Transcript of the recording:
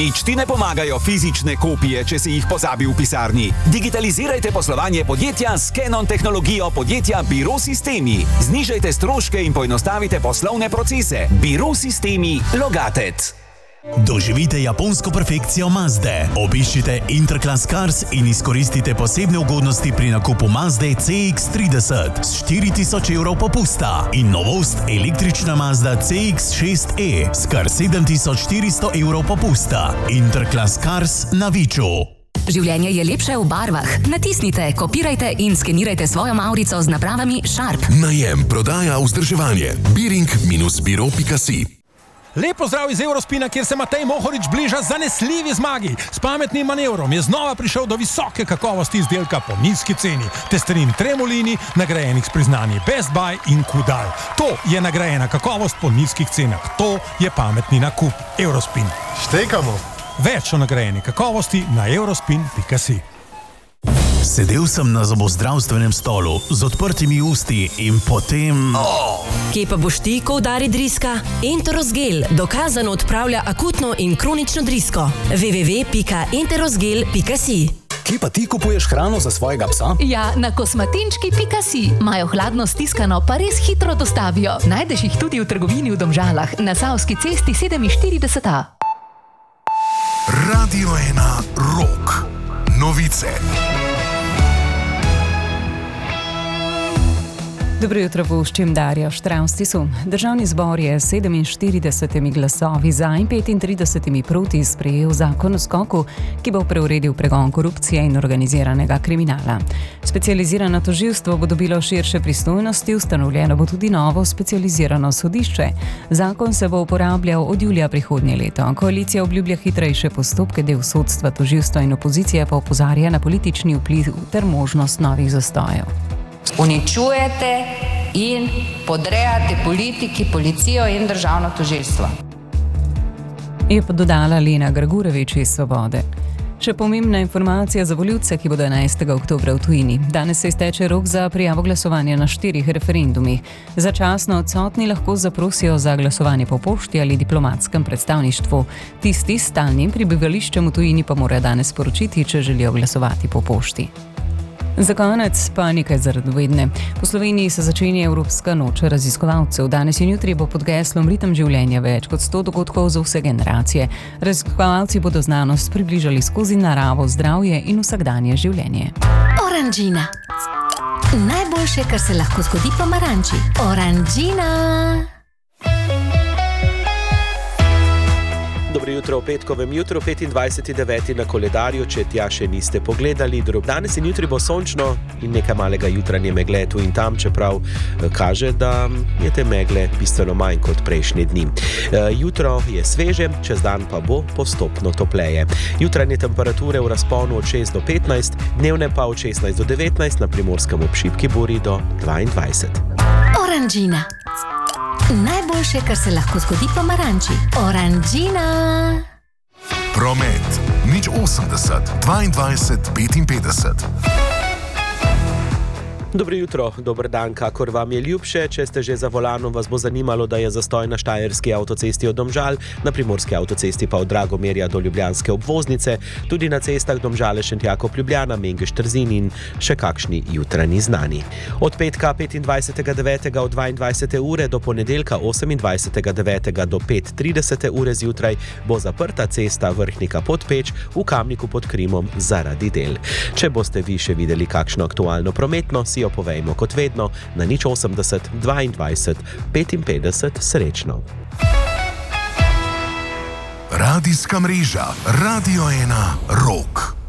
Nič ti ne pomagajo fizične kopije, če si jih pozabil v pisarni. Digitalizirajte poslovanje podjetja s Canon tehnologijo podjetja Biro Sistemi. Znižajte stroške in poenostavite poslovne procese. Biro Sistemi Logatet. Doživite japonsko perfekcijo Mazde. Obiščite Interclass Cars in izkoristite posebne ugodnosti pri nakupu Mazde CX-30 s 4000 evrov popusta in novost električna Mazda CX-6e s kar 7400 evrov popusta. Interclass Cars na Viču. Življenje je lepše v barvah. Natisnite, kopirajte in skenirajte svojo mavrico z napravami Sharp. Najem, prodaja, vzdrževanje. Biring-biro.si. Lep pozdrav iz Eurospina, kjer se Matej Mohorič bliža zanesljivi zmagi. S pametnim manevrom je znova prišel do visoke kakovosti izdelka po nizki ceni. Testerin Tremolini, nagrajenih s priznanji Best Buy in Kudal. To je nagrajena kakovost po nizkih cenah. To je pametni nakup. Eurospin. Štekamo. Več o nagrajeni kakovosti na eurospin.si. Sedel sem na zobozdravstvenem stolu z odprtimi usti in potem... Kje pa boš ti, ko udari driska? Enterosgel dokazano odpravlja akutno in kronično drisko. www.enterosgel.si. Kje pa ti kupuješ hrano za svojega psa? Ja, na kosmatinčki.si. Imajo hladno stiskano, pa res hitro dostavijo. Najdeš jih tudi v trgovini v Domžalah, na Savski cesti 47A. Radio 1 Rock. Novice. Dobro jutro, voščim Darjo Štravstisu. Državni zbor je 47 glasovi za in 35 proti sprejel zakon o skoku, ki bo preuredil pregon korupcije in organiziranega kriminala. Specializirano tožilstvo bo dobilo širše pristojnosti, ustanovljeno bo tudi novo specializirano sodišče. Zakon se bo uporabljal od julija prihodnje leto. Koalicija obljublja hitrejše postopke, del sodstva, tožilstva in opozicije pa opozarja na politični vpliv ter možnost novih zastojev. Uničujete in podrejate politiki, policijo in državno tožilstvo. Je pa dodala Lena Grgurevič iz Svobode. Še pomembna informacija za volivce, ki bodo 11. oktobra v tujini. Danes se izteče rok za prijavo glasovanja na 4 referendumih. Začasno odsotni lahko zaprosijo za glasovanje po pošti ali diplomatskem predstavništvu. Tisti s stalnim prebivališčem v tujini pa morajo danes sporočiti, če želijo glasovati po pošti. Za konec pa nekaj zaradovedne. Po Sloveniji se začenja Evropska noč raziskovalcev. Danes in jutri bo pod geslom Ritem življenja več kot 100 dogodkov za vse generacije. Raziskovalci bodo znanost približali skozi naravo, zdravje in vsakdanje življenje. Oranžina. Najboljše, kar se lahko zgodi pomaranči. Oranžina. Dobro jutro v petkovem jutru, 25.9. na koledarju, če tja še niste pogledali. Danes in jutri bo sončno in nekaj malega jutranje megle tu in tam, čeprav kaže, da je te megle bistveno manj kot prejšnji dni. Jutro je sveže, čez dan pa bo postopno topleje. Jutranje temperature v razponu od 6 do 15, dnevne pa od 16 do 19, na Primorskem ob šibki buri do 22. Oranžina. Najboljše, kar se lahko zgodi pomaranči. Oranžina. Promet. 080 22 55. Dobro jutro, dober dan, kakor vam je ljubše. Če ste že za volanom, vas bo zanimalo, da je zastoj na Štajerski avtocesti od Domžal, na Primorski avtocesti pa od Dragomerja do Ljubljanske obvoznice, tudi na cestah Domžale, Šentjakov, Ljubljana, Mengeš, Trzin in še kakšni jutranji znani. Od petka 25.9. od 22. ure do ponedeljka 28.9. do 5.30 ure zjutraj bo zaprta cesta Vrhnika Podpeč v Kamniku pod Krimom zaradi del. Če boste vi še videli kakšno aktualno prometno, si jo povejmo kot vedno na 080 22 55 srečno. Radijska mreža Radio 1 Rock.